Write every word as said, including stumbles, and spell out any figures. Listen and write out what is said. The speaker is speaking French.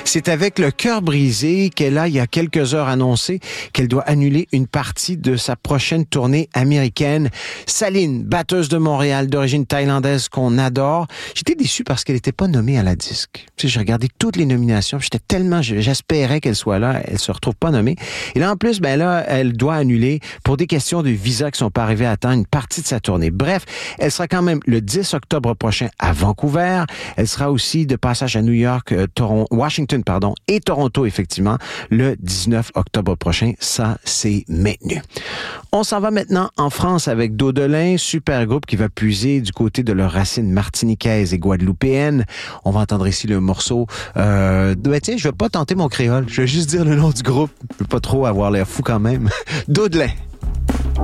C'est avec le cœur brisé qu'elle a, il y a quelques heures, annoncé qu'elle doit annuler une partie de sa prochaine tournée américaine. Saline, batteuse de Montréal, d'origine thaïlandaise qu'on adore. J'étais déçu parce qu'elle n'était pas nommée à la disque. Tu sais, j'ai regardé toutes les nominations, j'étais tellement, j'espérais qu'elle soit là, elle se retrouve pas nommée. Et là, en plus, ben là, elle doit annuler pour des questions de visa qui sont pas arrivées à temps une partie de sa tournée. Bref, elle sera quand même le dix octobre prochain à Vancouver. Elle sera aussi de passage à New York, euh, Toronto, Washington, pardon, et Toronto, effectivement, le dix-neuf octobre prochain. Ça, c'est maintenu. On s'en va maintenant en France avec Dodelin, super groupe qui va puiser du côté de leurs racines martiniquaises et guadeloupéennes. On va entendre ici le morceau. Euh, ben tiens, je vais pas tenter mon créole. Je vais juste dire le nom du groupe. Je veux pas trop avoir l'air fou quand même. Dodelin.